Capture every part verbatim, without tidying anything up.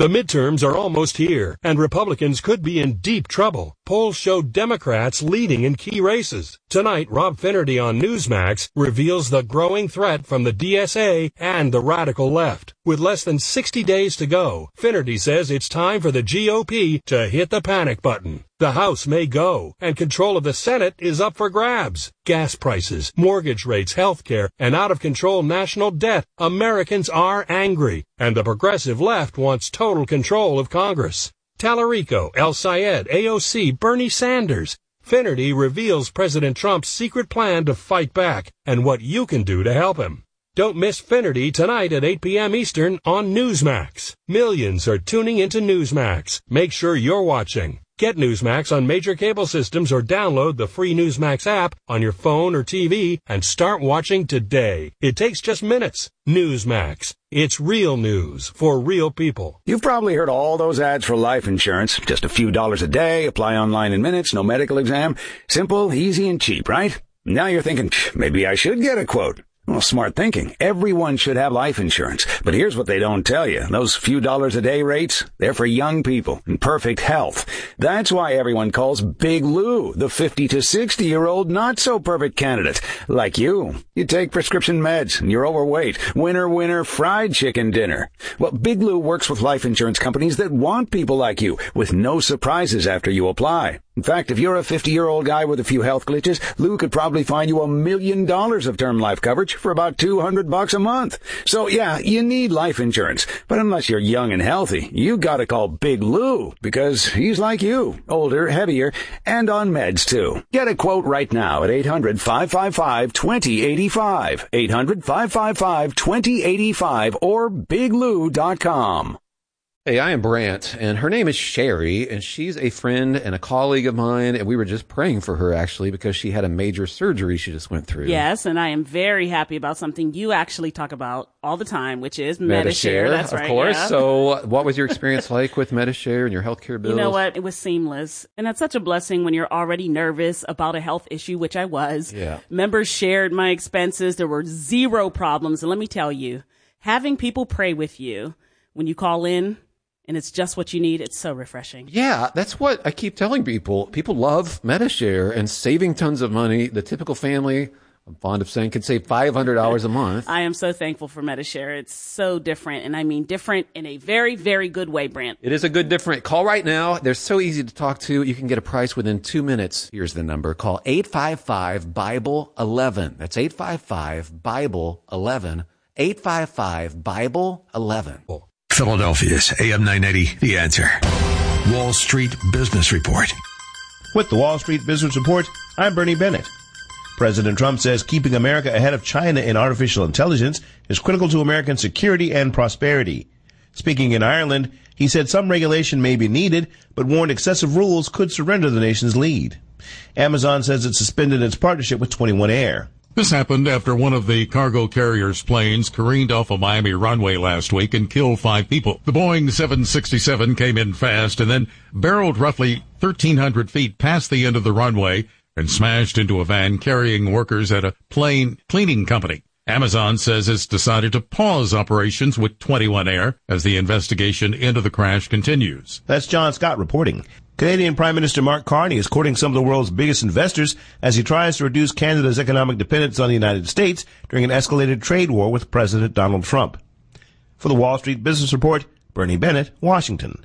The midterms are almost here, and Republicans could be in deep trouble. Polls show Democrats leading in key races. Tonight, Rob Finnerty on Newsmax reveals the growing threat from the D S A and the radical left. With less than sixty days to go, Finnerty says it's time for the G O P to hit the panic button. The House may go, and control of the Senate is up for grabs. Gas prices, mortgage rates, health care, and out-of-control national debt. Americans are angry, and the progressive left wants total control of Congress. Tallarico, El Sayed, A O C, Bernie Sanders. Finnerty reveals President Trump's secret plan to fight back and what you can do to help him. Don't miss Finnerty tonight at eight p.m. Eastern on Newsmax. Millions are tuning into Newsmax. Make sure you're watching. Get Newsmax on major cable systems or download the free Newsmax app on your phone or T V and start watching today. It takes just minutes. Newsmax. It's real news for real people. You've probably heard all those ads for life insurance. Just a few dollars a day, apply online in minutes, no medical exam. Simple, easy, and cheap, right? Now you're thinking, maybe I should get a quote. Well, smart thinking. Everyone should have life insurance. But here's what they don't tell you. Those few dollars a day rates, they're for young people in perfect health. That's why everyone calls Big Lou the fifty to sixty year old not so perfect candidate. Like you. You take prescription meds and you're overweight. Winner, winner, fried chicken dinner. Well, Big Lou works with life insurance companies that want people like you with no surprises after you apply. In fact, if you're a fifty-year-old guy with a few health glitches, Lou could probably find you a million dollars of term life coverage for about two hundred bucks a month. So yeah, you need life insurance. But unless you're young and healthy, you gotta call Big Lou because he's like you, older, heavier, and on meds too. Get a quote right now at eight hundred, five five five, two zero eight five, eight hundred, five five five, two zero eight five or big lou dot com. Hey, I am Brant, and her name is Sherry, and she's a friend and a colleague of mine, and we were just praying for her, actually, because she had a major surgery she just went through. Yes, and I am very happy about something you actually talk about all the time, which is Medi-Share. Medi-Share. That's of right, course. yeah. So what was your experience like with Medi-Share and your healthcare bills? You know what? It was seamless, and it's such a blessing when you're already nervous about a health issue, which I was. Yeah. Members shared my expenses. There were zero problems, and let me tell you, having people pray with you when you call in, and it's just what you need. It's so refreshing. Yeah, that's what I keep telling people. People love Medi-Share and saving tons of money. The typical family, I'm fond of saying, can save five hundred dollars a month. I am so thankful for Medi-Share. It's so different, and I mean different in a very, very good way, Brant. It is a good different. Call right now. They're so easy to talk to. You can get a price within two minutes. Here's the number. Call eight five five, Bible eleven. That's eight five five, Bible eleven. eight five five, Bible eleven. Philadelphia's A M nine ninety, The Answer. Wall Street Business Report. With the Wall Street Business Report, I'm Bernie Bennett. President Trump says keeping America ahead of China in artificial intelligence is critical to American security and prosperity. Speaking in Ireland, he said some regulation may be needed, but warned excessive rules could surrender the nation's lead. Amazon says it suspended its partnership with twenty-one Air. This happened after one of the cargo carrier's planes careened off a Miami runway last week and killed five people. The Boeing seven sixty-seven came in fast and then barreled roughly thirteen hundred feet past the end of the runway and smashed into a van carrying workers at a plane cleaning company. Amazon says it's decided to pause operations with twenty-one Air as the investigation into the crash continues. That's John Scott reporting. Canadian Prime Minister Mark Carney is courting some of the world's biggest investors as he tries to reduce Canada's economic dependence on the United States during an escalated trade war with President Donald Trump. For the Wall Street Business Report, Bernie Bennett, Washington.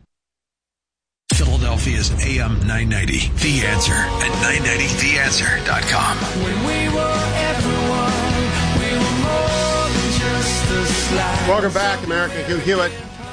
Philadelphia's A M nine ninety, The Answer at nine ninety the answer dot com. When we were everyone, we were more than just a slide. Welcome back, America. Hugh Hewitt.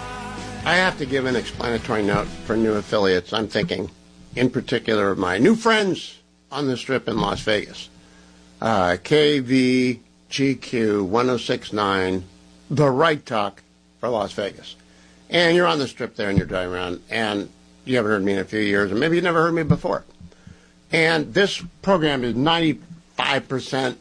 I have to give an explanatory note for new affiliates. I'm thinking, in particular, of my new friends on the Strip in Las Vegas. Uh, K V G Q ten sixty-nine, the right talk for Las Vegas. And you're on the Strip there and you're driving around, and you haven't heard me in a few years, or maybe you never heard me before. And this program is ninety-five percent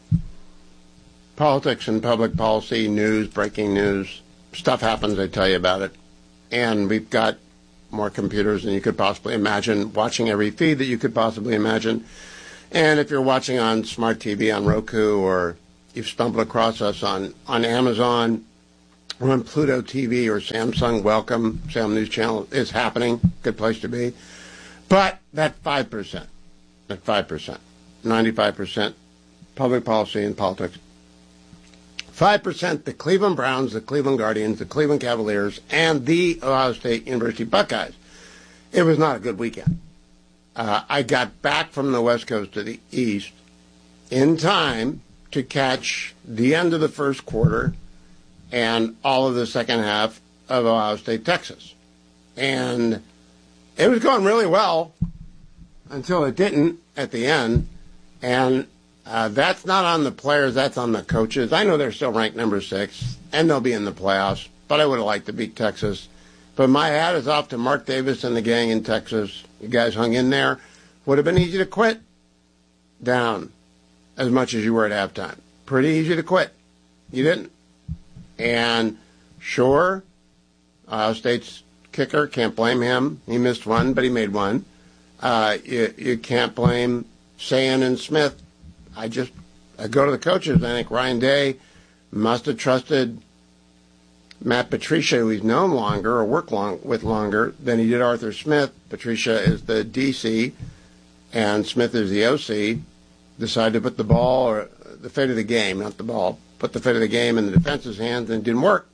politics and public policy, news, breaking news. Stuff happens, I tell you about it. And we've got more computers than you could possibly imagine, watching every feed that you could possibly imagine. And if you're watching on smart T V on Roku, or you've stumbled across us on, on Amazon, We're on Pluto T V or Samsung Welcome, Sam News Channel is happening. Good place to be. But that five percent, that five percent, ninety-five percent public policy and politics. five percent the Cleveland Browns, the Cleveland Guardians, the Cleveland Cavaliers, and the Ohio State University Buckeyes. It was not a good weekend. Uh, I got back from the West Coast to the East in time to catch the end of the first quarter and all of the second half of Ohio State, Texas. And it was going really well until it didn't at the end. And uh, that's not on the players, that's on the coaches. I know they're still ranked number six, and they'll be in the playoffs, but I would have liked to beat Texas. But my hat is off to Mark Davis and the gang in Texas. You guys hung in there. Would have been easy to quit down as much as you were at halftime. Pretty easy to quit. You didn't. And sure, Ohio State's kicker, can't blame him. He missed one, but he made one. Uh, you, you can't blame Sayan and Smith. I just I go to the coaches. I think Ryan Day must have trusted Matt Patricia, who he's known longer or worked long, with longer than he did Arthur Smith. Patricia is the D C, and Smith is the O C. Decided to put the ball, or the fate of the game, not the ball, put the fate of the game in the defense's hands, and it didn't work.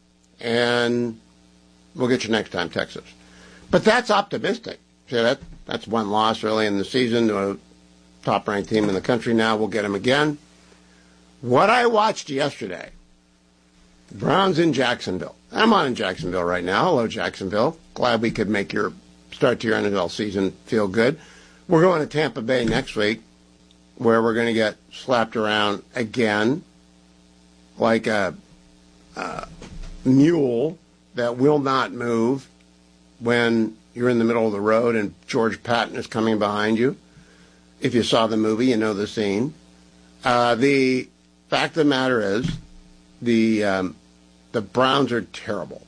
And we'll get you next time, Texas. But that's optimistic. See, that, that's one loss early in the season to a top-ranked team in the country now. We'll get them again. What I watched yesterday, Browns in Jacksonville. I'm on in Jacksonville right now. Hello, Jacksonville. Glad we could make your start to your N F L season feel good. We're going to Tampa Bay next week, where we're going to get slapped around again like a, a mule that will not move when you're in the middle of the road and George Patton is coming behind you. If you saw the movie, you know the scene. Uh, the fact of the matter is, the um, the Browns are terrible.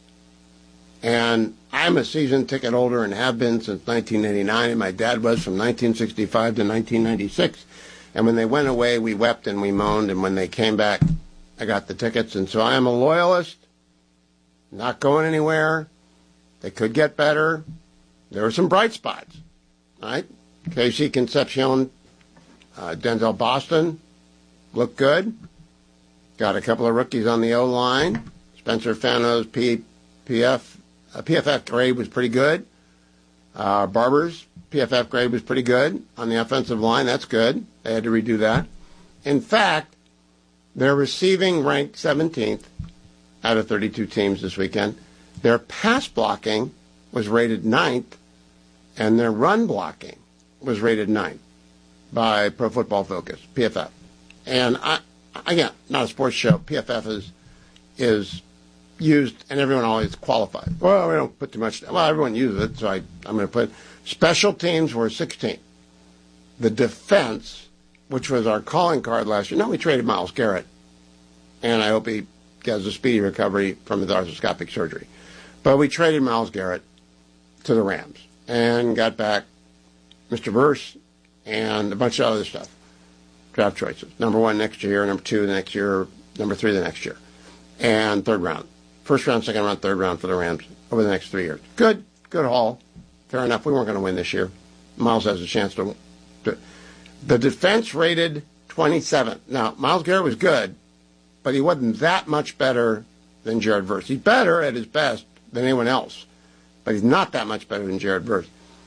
And I'm a season ticket holder and have been since nineteen eighty-nine, and my dad was from nineteen sixty-five to nineteen ninety-six. And when they went away, we wept and we moaned, and when they came back, I got the tickets. And so I am a loyalist, not going anywhere. They could get better. There were some bright spots, right? Casey Concepcion, uh, Denzel Boston, looked good. Got a couple of rookies on the O-line. Spencer Fano's P, PF, uh, P F F grade was pretty good. Uh, Barber's P F F grade was pretty good on the offensive line. That's good. They had to redo that. In fact, they're receiving ranked seventeenth out of thirty-two teams this weekend. Their pass blocking was rated ninth, and their run blocking was rated ninth by Pro Football Focus, P F F. And I, again, not a sports show. P F F is is used, and everyone always qualifies. Well, we don't put too much. Well, everyone uses it, so I, I'm going to put special teams were sixteenth. The defense, which was our calling card last year. No, we traded Myles Garrett, and I hope he gets a speedy recovery from his arthroscopic surgery. But we traded Myles Garrett to the Rams and got back Mister Verse and a bunch of other stuff. Draft choices. Number one next year, number two the next year, number three the next year. And third round. First round, second round, third round for the Rams over the next three years. Good. Good haul. Fair enough. We weren't going to win this year. Myles has a chance to, to. The defense rated twenty-seventh. Now, Myles Garrett was good, but he wasn't that much better than Jared Verse. He's better at his best than anyone else, but he's not that much better than Jared Verse.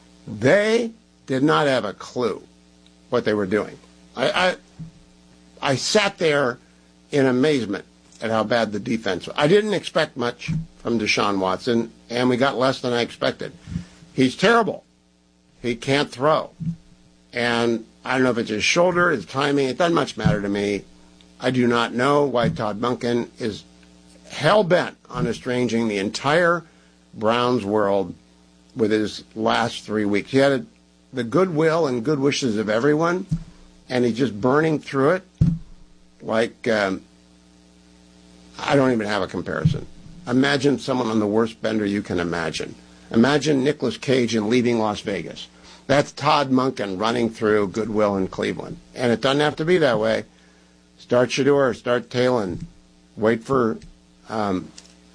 They did not have a clue what they were doing. I, I, I sat there in amazement at how bad the defense was. I didn't expect much from Deshaun Watson, and we got less than I expected. He's terrible. He can't throw. And I don't know if it's his shoulder, his timing. It doesn't much matter to me. I do not know why Todd Monken is hell-bent on estranging the entire Browns world with his last three weeks. He had a, the goodwill and good wishes of everyone, and he's just burning through it like, um, I don't even have a comparison. Imagine someone on the worst bender you can imagine. Imagine Nicolas Cage in Leaving Las Vegas. That's Todd Monken running through goodwill in Cleveland. And it doesn't have to be that way. Start Shedeur, start Talon. Wait for um,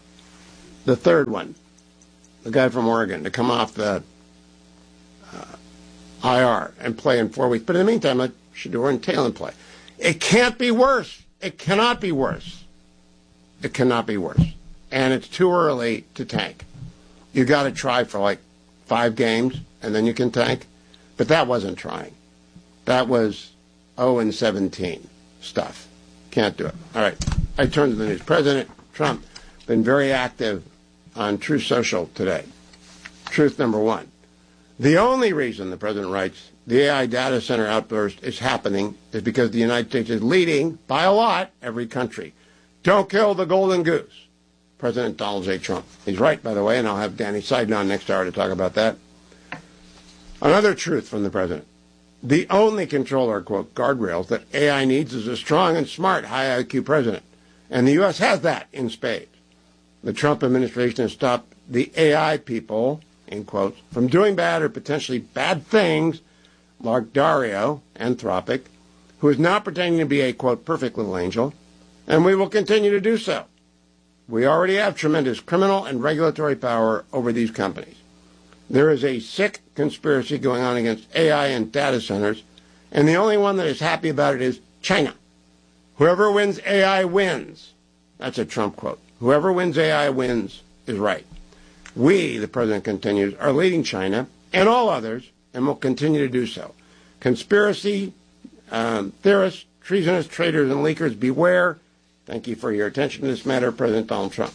the third one, the guy from Oregon, to come off the uh, I R and play in four weeks. But in the meantime, let Shedeur and Talon play. It can't be worse. It cannot be worse. It cannot be worse. And it's too early to tank. You got to try for like five games, and then you can tank. But that wasn't trying. That was oh and seventeen stuff. Can't do it. All right. I turn to the news. President Trump been very active on Truth Social today. Truth number one. The only reason, the president writes, the A I data center outburst is happening is because the United States is leading, by a lot, every country. Don't kill the golden goose. President Donald J. Trump. He's right, by the way, and I'll have Danny Seiden on next hour to talk about that. Another truth from the president. The only controller, quote, guardrails that A I needs is a strong and smart, high I Q president. And the U S has that in spades. The Trump administration has stopped the A I people, in quotes, from doing bad or potentially bad things, like Dario, Anthropic, who is not pretending to be a, quote, perfect little angel, and we will continue to do so. We already have tremendous criminal and regulatory power over these companies. There is a sick conspiracy going on against A I and data centers, and the only one that is happy about it is China. Whoever wins A I wins. That's a Trump quote. Whoever wins A I wins is right. We, the president continues, are leading China and all others, and will continue to do so. Conspiracy um, theorists, treasonous traitors, and leakers, beware. Thank you for your attention to this matter, President Donald Trump.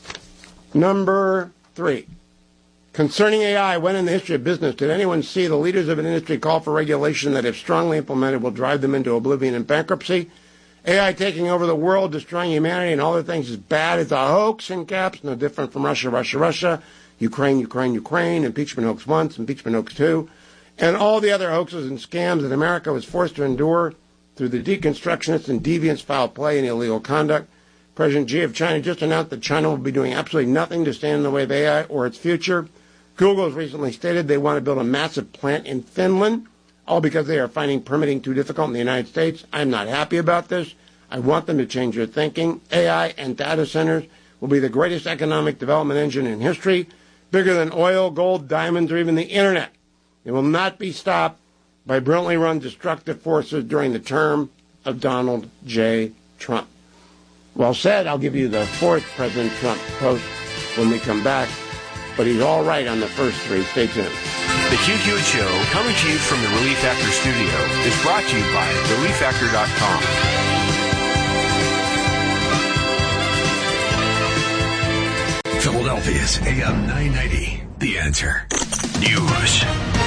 Number three. Concerning A I, when in the history of business did anyone see the leaders of an industry call for regulation that, if strongly implemented, will drive them into oblivion and bankruptcy? A I taking over the world, destroying humanity, and all other things is bad. It's a hoax, in caps, no different from Russia, Russia, Russia, Ukraine, Ukraine, Ukraine, impeachment hoax once, impeachment hoax two, and all the other hoaxes and scams that America was forced to endure through the deconstructionists and deviants, foul play, and illegal conduct. President Xi of China just announced that China will be doing absolutely nothing to stand in the way of A I or its future. Google has recently stated they want to build a massive plant in Finland, all because they are finding permitting too difficult in the United States. I'm not happy about this. I want them to change their thinking. A I and data centers will be the greatest economic development engine in history, bigger than oil, gold, diamonds, or even the Internet. It will not be stopped by brilliantly run destructive forces during the term of Donald J. Trump. Well said. I'll give you the fourth President Trump post when we come back. But he's all right on the first three. Stay tuned. The Q Q Show, coming to you from the Relief Factor studio, is brought to you by relief factor dot com. Philadelphia's A M nine ninety, The Answer. News.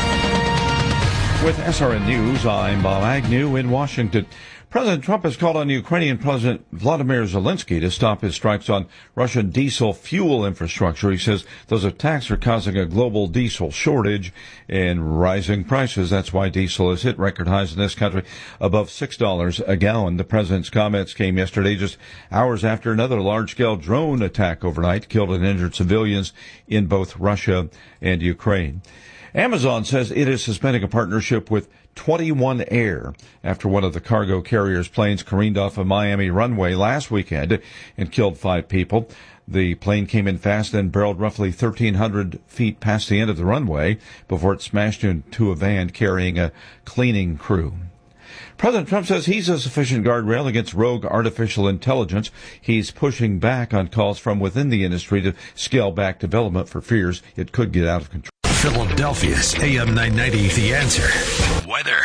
With S R N News, I'm Bob Agnew in Washington. President Trump has called on Ukrainian President Vladimir Zelensky to stop his strikes on Russian diesel fuel infrastructure. He says those attacks are causing a global diesel shortage and rising prices. That's why diesel has hit record highs in this country, above six dollars a gallon. The president's comments came yesterday, just hours after another large-scale drone attack overnight killed and injured civilians in both Russia and Ukraine. Amazon says it is suspending a partnership with twenty-one Air after one of the cargo carrier's planes careened off a Miami runway last weekend and killed five people. The plane came in fast and barreled roughly thirteen hundred feet past the end of the runway before it smashed into a van carrying a cleaning crew. President Trump says he's a sufficient guardrail against rogue artificial intelligence. He's pushing back on calls from within the industry to scale back development for fears it could get out of control. Philadelphia's A M nine ninety, The Answer. Weather.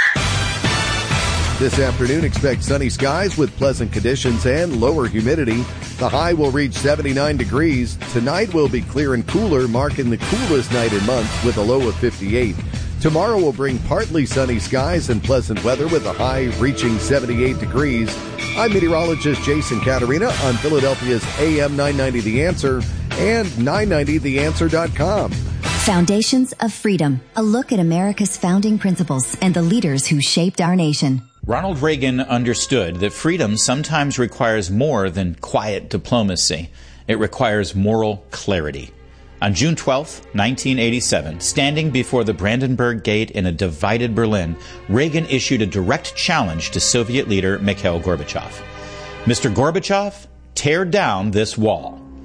This afternoon, expect sunny skies with pleasant conditions and lower humidity. The high will reach seventy-nine degrees. Tonight will be clear and cooler, marking the coolest night in months with a low of fifty-eight. Tomorrow will bring partly sunny skies and pleasant weather with a high reaching seventy-eight degrees. I'm meteorologist Jason Caterina on Philadelphia's A M nine ninety The Answer and nine ninety the answer dot com. Foundations of Freedom, a look at America's founding principles and the leaders who shaped our nation. Ronald Reagan understood that freedom sometimes requires more than quiet diplomacy. It requires moral clarity. On June twelfth, nineteen eighty-seven, standing before the Brandenburg Gate in a divided Berlin, Reagan issued a direct challenge to Soviet leader Mikhail Gorbachev. Mister Gorbachev, tear down this wall.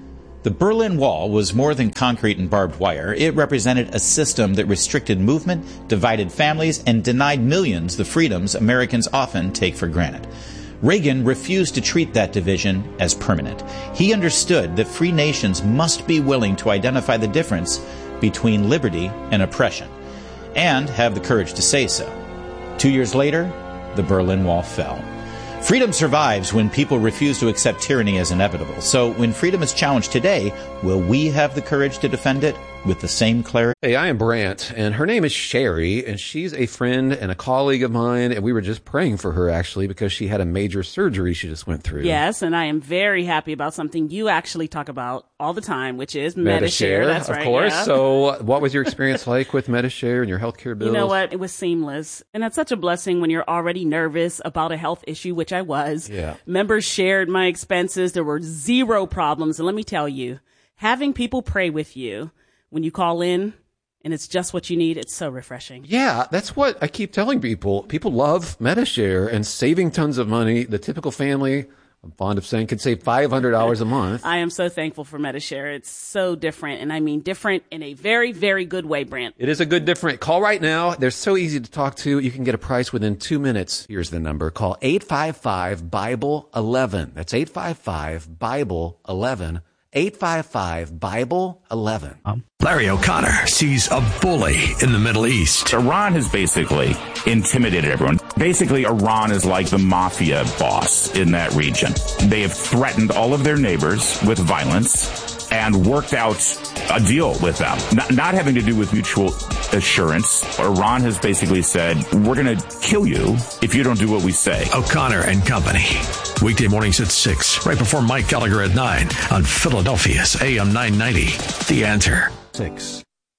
The Berlin Wall was more than concrete and barbed wire. It represented a system that restricted movement, divided families, and denied millions the freedoms Americans often take for granted. Reagan refused to treat that division as permanent. He understood that free nations must be willing to identify the difference between liberty and oppression, and have the courage to say so. Two years later, the Berlin Wall fell. Freedom survives when people refuse to accept tyranny as inevitable. So when freedom is challenged today, will we have the courage to defend it with the same clarity? Hey, I am Brant, and her name is Sherry, and she's a friend and a colleague of mine, and we were just praying for her, actually, because she had a major surgery she just went through. Yes, and I am very happy about something you actually talk about all the time, which is Medi-Share. That's of right, course. yeah. So what was your experience like with Medi-Share and your healthcare bills? You know what? It was seamless. And that's such a blessing when you're already nervous about a health issue, which I was. Yeah. Members shared my expenses. There were zero problems. And let me tell you, having people pray with you when you call in and it's just what you need, it's so refreshing. Yeah, that's what I keep telling people. People love Medi-Share and saving tons of money. The typical family, I'm fond of saying, could save five hundred dollars a month. I am so thankful for Medi-Share. It's so different, and I mean different in a very, very good way, Brant. It is a good different. Call right now. They're so easy to talk to. You can get a price within two minutes. Here's the number. Call eight five five, Bible eleven. That's eight five five, Bible eleven. eight five five, Bible eleven. Um, Larry O'Connor sees a bully in the Middle East. Iran has basically intimidated everyone. Basically, Iran is like the mafia boss in that region. They have threatened all of their neighbors with violence and worked out a deal with them. Not, not having to do with mutual assurance. Iran has basically said, we're going to kill you if you don't do what we say. O'Connor and Company. Weekday mornings at six, right before Mike Gallagher at nine on Philadelphia's A M nine ninety. The Answer. Six.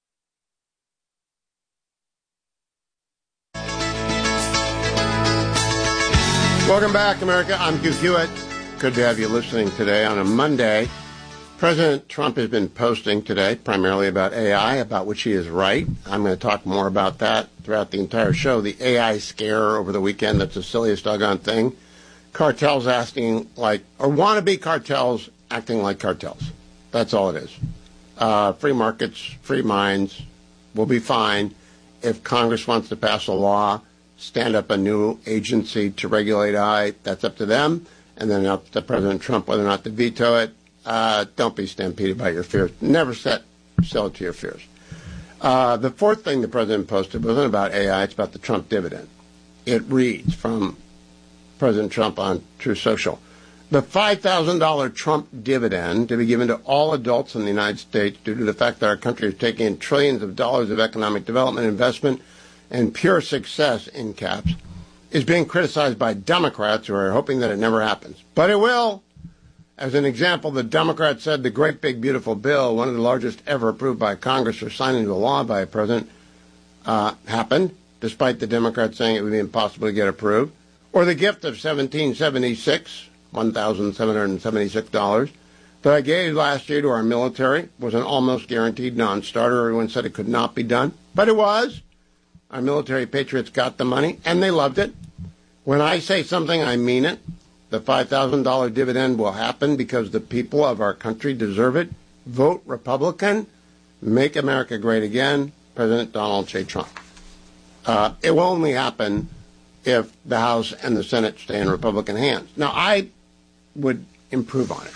Welcome back, America. I'm Hugh Hewitt. Good to have you listening today on a Monday. President Trump has been posting today primarily about A I, about which he is right. I'm going to talk more about that throughout the entire show. The A I scare over the weekend, that's the silliest doggone thing. Cartels acting like, or wannabe cartels acting like cartels. That's all it is. Uh, free markets, free minds will be fine if Congress wants to pass a law, stand up a new agency to regulate A I. That's up to them, and then up to President Trump whether or not to veto it. Uh, don't be stampeded by your fears. Never set, sell it to your fears. Uh, the fourth thing the president posted wasn't about A I, it's about the Trump dividend. It reads from President Trump on Truth Social. The five thousand dollars Trump dividend to be given to all adults in the United States due to the fact that our country is taking in trillions of dollars of economic development, investment, and pure success in caps is being criticized by Democrats who are hoping that it never happens. But it will. As an example, the Democrats said the great big beautiful bill, one of the largest ever approved by Congress or signed into law by a president, uh, happened, despite the Democrats saying it would be impossible to get approved. Or the gift of seventeen seventy-six, one thousand seven hundred seventy-six dollars, that I gave last year to our military was an almost guaranteed non-starter. Everyone said it could not be done, but it was. Our military patriots got the money, and they loved it. When I say something, I mean it. The five thousand dollars dividend will happen because the people of our country deserve it. Vote Republican. Make America great again. President Donald J. Trump. Uh, it will only happen if the House and the Senate stay in Republican hands. Now, I would improve on it.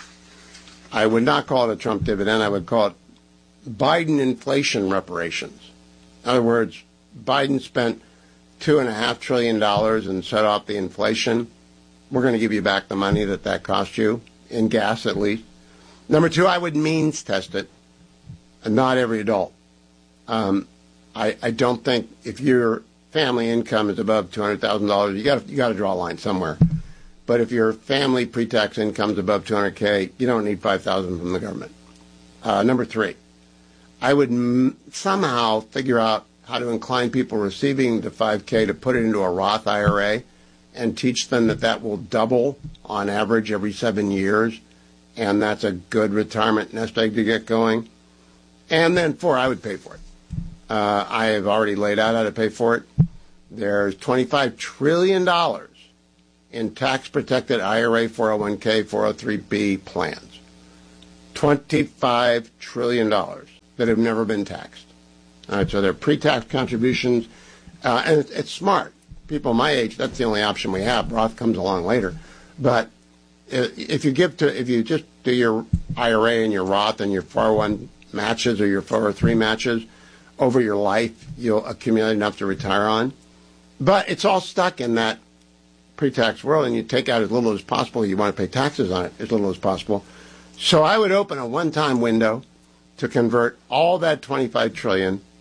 I would not call it a Trump dividend. I would call it Biden inflation reparations. In other words, Biden spent two and a half trillion dollars and set off the inflation. We're going to give you back the money that that cost you, in gas at least. Number two, I would means test it, and not every adult. Um, I, I don't think if your family income is above two hundred thousand dollars, you got you got to draw a line somewhere. But if your family pre-tax income is above two hundred K, you don't need five thousand dollars from the government. Uh, number three, I would m- somehow figure out how to incline people receiving the five K to put it into a Roth I R A and teach them that that will double on average every seven years, and that's a good retirement nest egg to get going. And then four, I would pay for it. Uh, I have already laid out how to pay for it. There's twenty-five trillion dollars in tax-protected I R A, four oh one K, four oh three B plans. twenty-five trillion dollars that have never been taxed. All right, so they're pre-tax contributions, uh, and it's, it's smart. People my age, that's the only option we have. Roth comes along later. But if you give to, if you just do your I R A and your Roth and your four oh one matches or your four oh three matches over your life, you'll accumulate enough to retire on. But it's all stuck in that pre-tax world, and you take out as little as possible. You want to pay taxes on it as little as possible. So I would open a one-time window to convert all that twenty-five trillion dollars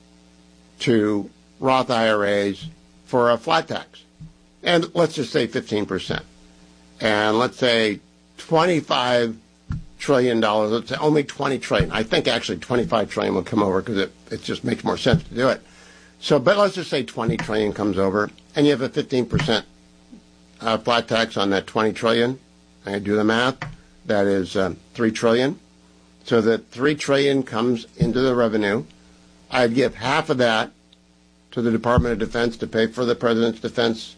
to Roth I R As for a flat tax. And let's just say fifteen percent. And let's say twenty-five trillion dollars, let's say only twenty trillion dollars. I think actually twenty-five trillion dollars will come over because it, it just makes more sense to do it. So, but let's just say twenty trillion dollars comes over, and you have a fifteen percent uh, flat tax on that twenty trillion dollars. I do the math. That is um, three trillion dollars. So that three trillion dollars comes into the revenue. I'd give half of that to the Department of Defense to pay for the President's defense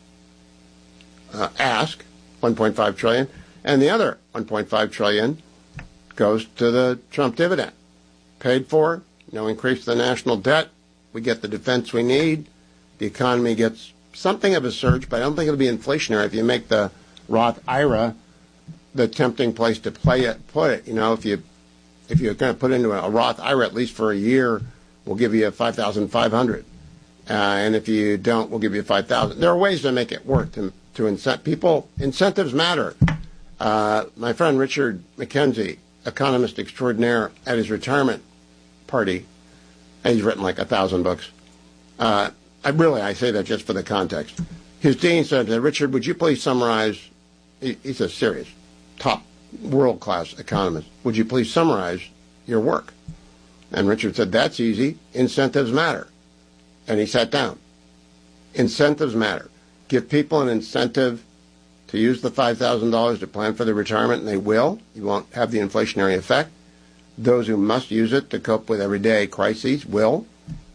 uh, ask, one point five trillion dollars, and the other one point five trillion dollars goes to the Trump dividend. Paid for, no increase to the national debt. We get the defense we need. The economy gets something of a surge, but I don't think it'll be inflationary if you make the Roth I R A the tempting place to play it, put it. You know, if you if you're going to put into a Roth I R A at least for a year, we'll give you five thousand five hundred, uh, and if you don't, we'll give you five thousand. There are ways to make it work to to incent people. Incentives matter. Uh, my friend Richard McKenzie, economist extraordinaire, at his retirement party, and he's written like a thousand books. Uh, I really I say that just for the context. His dean said, "Richard, would you please summarize?" He, he's a serious, top, world-class economist. Would you please summarize your work? And Richard said, "That's easy. Incentives matter." And he sat down. Incentives matter. Give people an incentive to use the five thousand dollars to plan for their retirement, and they will. You won't have the inflationary effect. Those who must use it to cope with everyday crises will.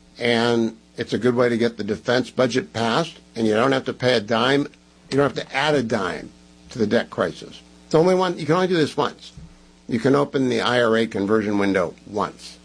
And it's a good way to get the defense budget passed, and you don't have to pay a dime. You don't have to add a dime to the debt crisis. It's only one. You can only do this once. You can open the I R A conversion window once.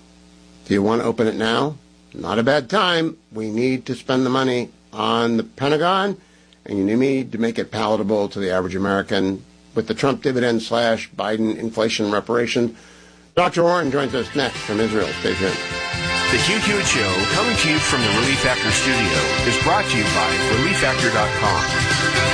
Do you want to open it now? Not a bad time. We need to spend the money on the Pentagon, and you need to make it palatable to the average American with the Trump dividend slash Biden inflation reparation. Doctor Warren joins us next from Israel. Stay tuned. The Q Q Show, coming to you from the Relief Factor studio, is brought to you by relief factor dot com.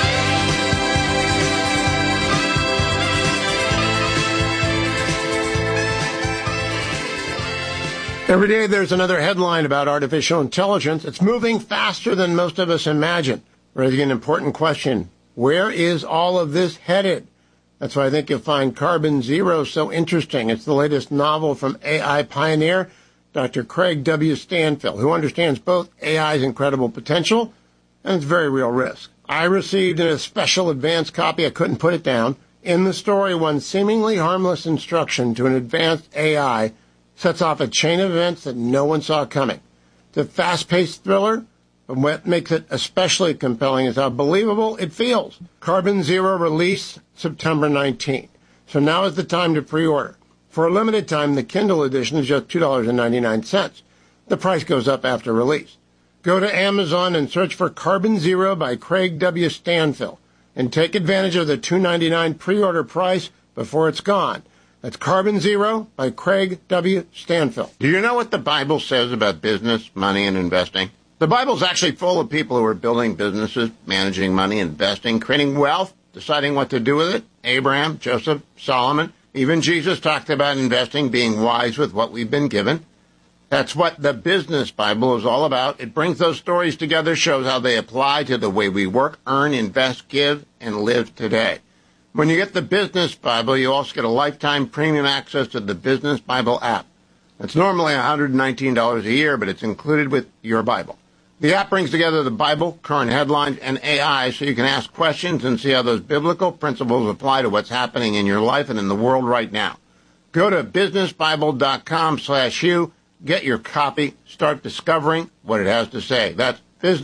Every day there's another headline about artificial intelligence. It's moving faster than most of us imagine, raising an important question. Where is all of this headed? That's why I think you'll find Carbon Zero so interesting. It's the latest novel from A I pioneer Doctor Craig W. Stanfill, who understands both A I's incredible potential and its very real risk. I received in a special advanced copy, I couldn't put it down. In the story, one seemingly harmless instruction to an advanced A I sets off a chain of events that no one saw coming. It's a fast-paced thriller, but what makes it especially compelling is how believable it feels. Carbon Zero release September nineteenth. So now is the time to pre-order. For a limited time, the Kindle edition is just two dollars and ninety-nine cents. The price goes up after release. Go to Amazon and search for Carbon Zero by Craig W. Stanfill and take advantage of the two dollars and ninety-nine cents pre-order price before it's gone. That's Carbon Zero by Craig W. Stanfill. Do you know what the Bible says about business, money, and investing? The Bible's actually full of people who are building businesses, managing money, investing, creating wealth, deciding what to do with it. Abraham, Joseph, Solomon, even Jesus talked about investing, being wise with what we've been given. That's what the Business Bible is all about. It brings those stories together, shows how they apply to the way we work, earn, invest, give, and live today. When you get the Business Bible, you also get a lifetime premium access to the Business Bible app. It's normally one hundred nineteen dollars a year, but it's included with your Bible. The app brings together the Bible, current headlines, and A I so you can ask questions and see how those biblical principles apply to what's happening in your life and in the world right now. Go to businessbible.com slash you, get your copy, start discovering what it has to say. That's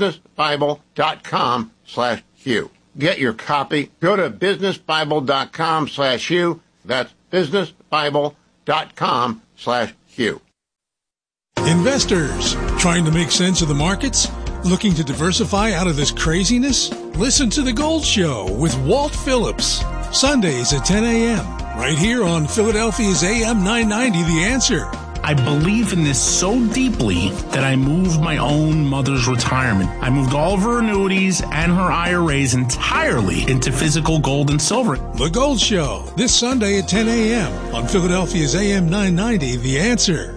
businessbible.com slash you. Get your copy. Go to businessbible.com slash you. That's businessbible.com dot com slash Hugh. Investors, trying to make sense of the markets? Looking to diversify out of this craziness? Listen to The Gold Show with Walt Phillips. Sundays at ten a.m. right here on Philadelphia's A M nine ninety, The Answer. I believe in this so deeply that I moved my own mother's retirement. I moved all of her annuities and her I R As entirely into physical gold and silver. The Gold Show, this Sunday at ten a.m. on Philadelphia's A M nine ninety, The Answer.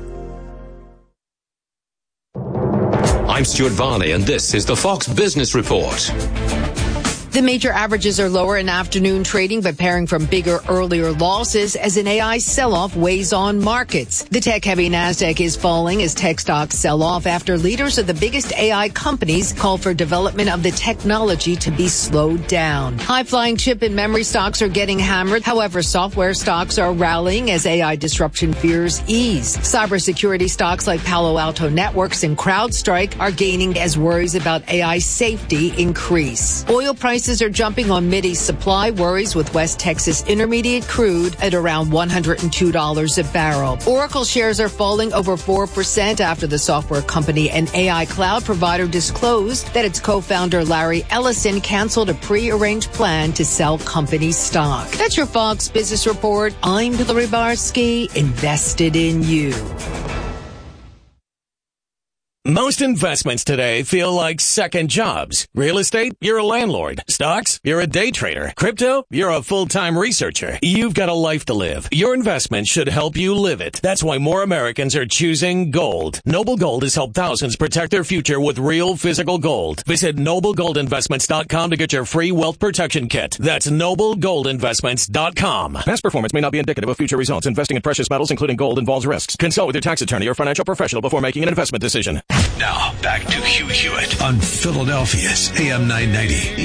I'm Stuart Varney, and this is the Fox Business Report. The major averages are lower in afternoon trading, but pairing from bigger, earlier losses as an A I sell-off weighs on markets. The tech-heavy NASDAQ is falling as tech stocks sell off after leaders of the biggest A I companies call for development of the technology to be slowed down. High-flying chip and memory stocks are getting hammered. However, software stocks are rallying as A I disruption fears ease. Cybersecurity stocks like Palo Alto Networks and CrowdStrike are gaining as worries about A I safety increase. Oil prices Prices are jumping on Mideast supply worries with West Texas Intermediate crude at around one hundred two dollars a barrel. Oracle shares are falling over four percent after the software company and A I cloud provider disclosed that its co-founder Larry Ellison canceled a pre-arranged plan to sell company stock. That's your Fox Business Report. I'm Hillary Barsky, invested in you. Most investments today feel like second jobs. Real estate, you're a landlord. Stocks, you're a day trader. Crypto, you're a full-time researcher. You've got a life to live. Your investment should help you live it. That's why more Americans are choosing gold. Noble Gold has helped thousands protect their future with real physical gold. Visit noble gold investments dot com to get your free wealth protection kit. That's noble gold investments dot com. Past performance may not be indicative of future results. Investing in precious metals, including gold, involves risks. Consult with your tax attorney or financial professional before making an investment decision. Now, back to Hugh Hewitt on Philadelphia's A M nine ninety.